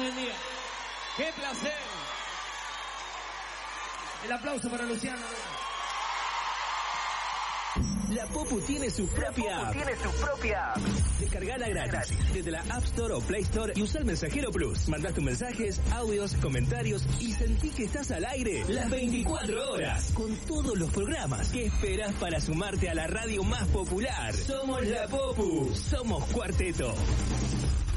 bendiga. ¡Qué placer! El aplauso para Luciano. La Popu tiene su propia app. Descargala gratis desde la App Store o Play Store y usa el Mensajero Plus. Mandá tus mensajes, audios, comentarios y sentí que estás al aire las 24 horas con todos los programas. ¿Qué esperás para sumarte a la radio más popular? Somos la Popu, somos Cuarteto.